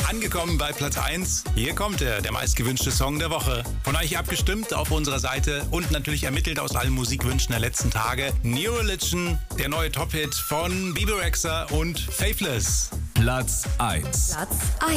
Angekommen bei Platz 1. Hier kommt er, der meistgewünschte Song der Woche. Von euch abgestimmt auf unserer Seite und natürlich ermittelt aus allen Musikwünschen der letzten Tage. New Religion, der neue Top-Hit von Bebe Rexha und Faithless. Platz 1. Platz 1.